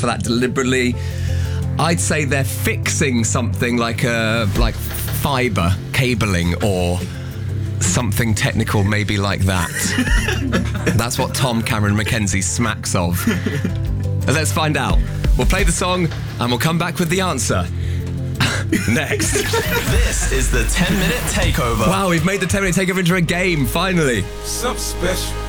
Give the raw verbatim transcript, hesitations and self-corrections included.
for that deliberately. I'd say they're fixing something like a like fibre cabling or something technical, maybe like that. That's what Tom Cameron Mackenzie smacks of. Let's find out. We'll play the song and we'll come back with the answer. Next. This is the ten minute takeover. Wow, we've made the ten minute takeover into a game, finally. Something special.